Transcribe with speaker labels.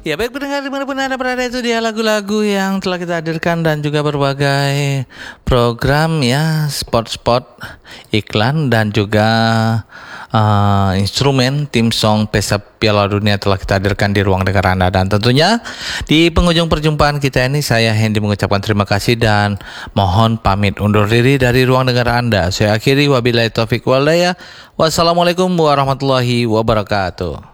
Speaker 1: Ya baik pendengar dimanapun Anda berada, itu dia lagu-lagu yang telah kita hadirkan dan juga berbagai program ya, spot-spot iklan dan juga instrumen tim song Pesta Piala Dunia telah kita hadirkan di ruang dengar Anda. Dan tentunya di penghujung perjumpaan kita ini, saya Hendy mengucapkan terima kasih dan mohon pamit undur diri dari ruang dengar Anda. Saya akhiri, wabillahi taufik wal hidayah. Wassalamualaikum warahmatullahi wabarakatuh.